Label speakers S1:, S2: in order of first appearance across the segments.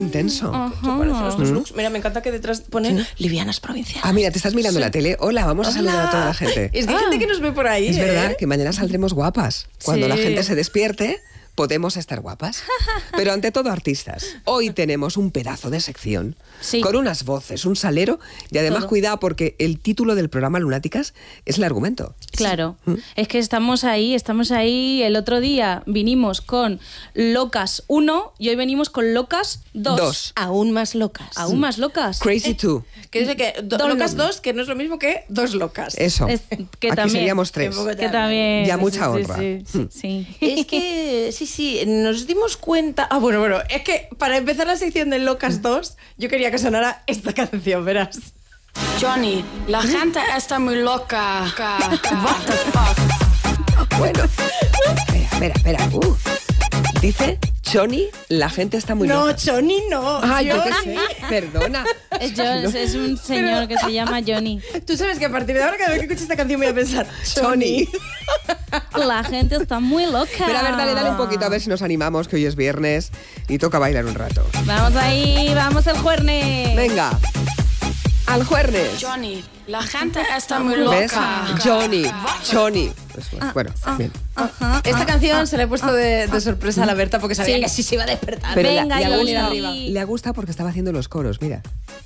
S1: Intenso.
S2: Los dos looks. Mira, me encanta que detrás pone livianas provinciales.
S1: Ah, mira, te estás mirando la tele. Hola, vamos a saludar a toda la gente.
S2: Es que hay gente que nos ve por ahí.
S1: Es verdad que mañana saldremos guapas. Cuando la gente se despierte, podemos estar guapas. Pero ante todo artistas. Hoy tenemos un pedazo de sección con unas voces, un salero y además cuidado porque el título del programa Lunáticas es el argumento.
S3: Claro, es que estamos ahí. El otro día vinimos con Locas 1 y hoy venimos con Locas 2.
S2: Aún más locas.
S3: Aún más locas.
S1: Crazy 2.
S2: Que dice que Locas 2, que no es lo mismo que 2 locas.
S1: Eso.
S3: Que
S1: aquí
S3: también,
S1: seríamos 3.
S3: Que también.
S1: Ya mucha honra.
S3: Sí.
S2: Es que, sí, nos dimos cuenta... bueno, es que para empezar la sección de Locas 2, yo quería que sonara esta canción, verás.
S4: Johnny, la gente está muy loca. What the fuck?
S1: Bueno, espera. Dice Johnny, la gente está muy loca.
S2: No, Johnny no.
S1: Ah, yo qué sé. Perdona.
S3: Es un señor que se llama Johnny.
S2: Tú sabes que a partir de ahora, cada vez que escuche esta canción voy a pensar Johnny.
S3: La gente está muy loca.
S1: Pero a ver, dale un poquito a ver si nos animamos, que hoy es viernes y toca bailar un rato.
S3: Vamos ahí, vamos al juernes.
S1: Venga, al juernes.
S4: Johnny, la gente está muy loca.
S1: ¿Ves? Johnny. Bueno, bien.
S2: Esta canción se la he puesto de sorpresa a la Berta porque sabía que así se iba a despertar.
S1: Pero
S3: Venga,
S1: le gusta porque estaba haciendo los coros, mira.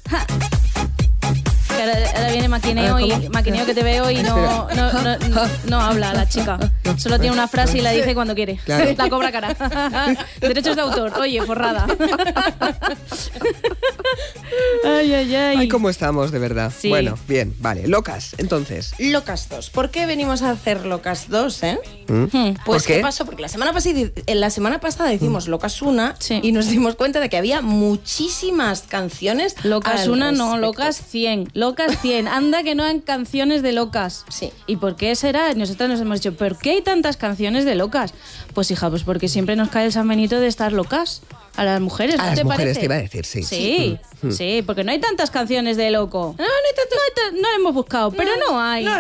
S3: Ahora viene Maquineo que te veo y no habla la chica. Solo tiene una frase y la dice cuando quiere.
S1: Claro.
S3: La cobra cara. Derechos de autor. Oye, forrada.
S1: Ay, cómo estamos, de verdad.
S3: Sí.
S1: Bueno, bien, vale. Locas, entonces.
S2: Locas 2. ¿Por qué venimos a hacer Locas 2,
S1: ¿Por
S2: Pues
S1: qué?
S2: ¿qué pasó? Porque la semana pasada hicimos Locas 1 y nos dimos cuenta de que había muchísimas canciones.
S3: Locas 1 no, Locas 100. Locas 100. Anda que no hay canciones de locas.
S2: Sí.
S3: ¿Y por qué será? Nosotros nos hemos dicho, ¿por qué hay tantas canciones de locas? Pues hija, pues porque siempre nos cae el San Benito de estar locas. A las mujeres, ¿no
S1: A las
S3: te
S1: mujeres
S3: parece?
S1: te iba a decir, sí.
S3: Sí, porque no hay tantas canciones de loco. No hemos buscado, pero no hay.
S2: No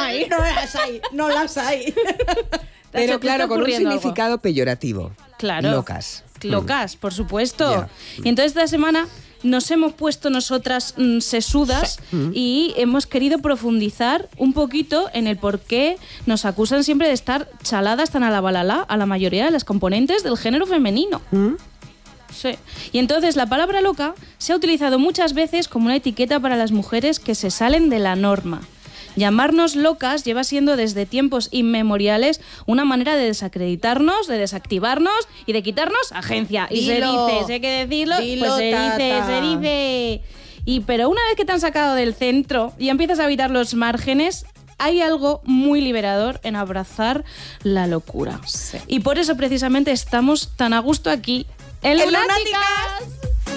S2: las hay.
S1: Pero claro, con un
S3: ocurriendo algo.
S1: significado peyorativo.
S3: Claro.
S1: Locas.
S3: Locas, por supuesto.
S1: Ya.
S3: Y entonces esta semana nos hemos puesto nosotras sesudas y hemos querido profundizar un poquito en el por qué nos acusan siempre de estar chaladas tan a la balala a la mayoría de las componentes del género femenino. Sí. Y entonces la palabra loca se ha utilizado muchas veces como una etiqueta para las mujeres que se salen de la norma. Llamarnos locas lleva siendo desde tiempos inmemoriales una manera de desacreditarnos, de desactivarnos y de quitarnos agencia. Y se dice, si hay que decirlo, pues se dice. Pero una vez que te han sacado del centro y empiezas a habitar los márgenes, hay algo muy liberador en abrazar la locura.
S2: Sí.
S3: Y por eso precisamente estamos tan a gusto aquí en Lunáticas.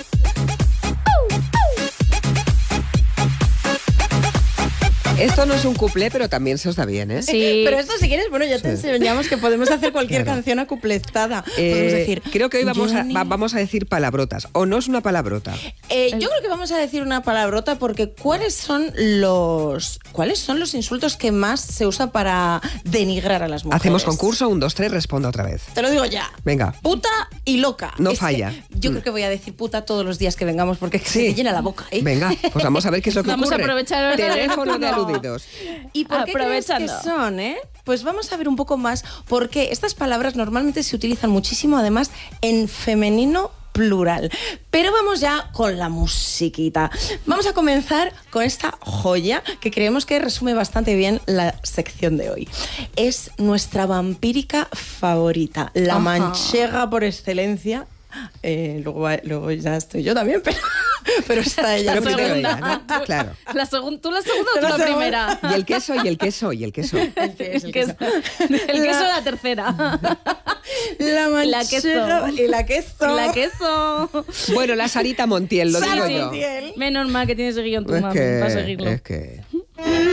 S1: Esto no es un cuplé, pero también se os da bien, ¿eh?
S3: Sí.
S2: Pero esto, si quieres, ya te enseñamos que podemos hacer cualquier canción acupletada. Podemos decir...
S1: Creo que hoy
S2: Johnny.
S1: vamos a decir palabrotas. ¿O no es una palabrota?
S2: Yo creo que vamos a decir una palabrota porque ¿cuáles son los insultos que más se usa para denigrar a las mujeres?
S1: Hacemos concurso, 1, 2, 3, responda otra vez.
S2: Te lo digo ya.
S1: Venga.
S2: Puta y loca.
S1: No falla.
S2: Yo creo que voy a decir puta todos los días que vengamos porque se te llena la boca, ¿eh?
S1: Venga, pues vamos a ver qué es lo que
S3: Vamos a
S1: ocurre.
S3: aprovechar ahora el
S1: Teléfono de
S3: turno.
S1: aludidos.
S2: ¿Y por qué crees que son, Pues vamos a ver un poco más, porque estas palabras normalmente se utilizan muchísimo, además, en femenino plural. Pero vamos ya con la musiquita. Vamos a comenzar con esta joya que creemos que resume bastante bien la sección de hoy. Es nuestra vampírica favorita, la manchega por excelencia. Luego ya estoy yo también, pero está ella.
S1: Pero primero
S3: segunda.
S1: ella, ¿no? Claro.
S3: ¿Tú la segunda o tú la primera?
S1: Y el queso.
S3: El queso, la tercera.
S2: La manchega y la queso.
S3: La queso.
S1: Bueno, la Sarita Montiel, lo digo
S2: Sara
S1: yo.
S2: Montiel.
S3: Menos mal que tienes el guión tu
S1: Es
S3: mami para seguirlo.
S1: que